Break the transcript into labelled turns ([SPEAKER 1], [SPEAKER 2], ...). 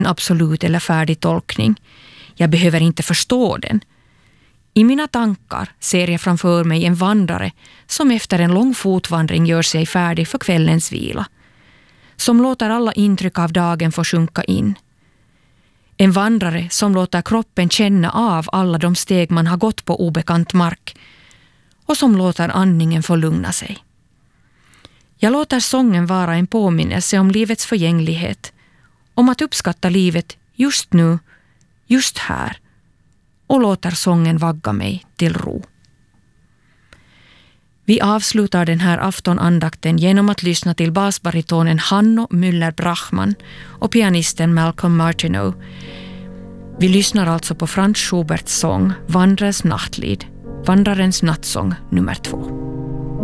[SPEAKER 1] en absolut eller färdig tolkning. Jag behöver inte förstå den. I mina tankar ser jag framför mig en vandrare som efter en lång fotvandring gör sig färdig för kvällens vila. Som låter alla intryck av dagen få sjunka in. En vandrare som låter kroppen känna av alla de steg man har gått på obekant mark och som låter andningen få lugna sig. Jag låter sången vara en påminnelse om livets förgänglighet, om att uppskatta livet just nu, just här, och låter sången vagga mig till ro. Vi avslutar den här aftonandakten genom att lyssna till basbaritonen Hanno Müller-Brachmann och pianisten Malcolm Martineau. Vi lyssnar alltså på Franz Schuberts sång Wandrarens Nachtlied, Vandrarens nattsång nummer 2.